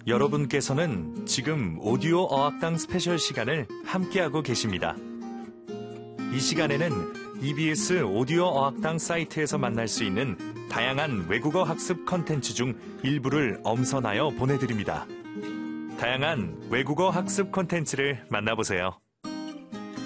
여러분께서는 지금 오디오 어학당 스페셜 시간을 함께하고 계십니다. 이 시간에는 EBS 오디오 어학당 사이트에서 만날 수 있는 다양한 외국어 학습 컨텐츠 중 일부를 엄선하여 보내드립니다. 다양한 외국어 학습 컨텐츠를 만나보세요.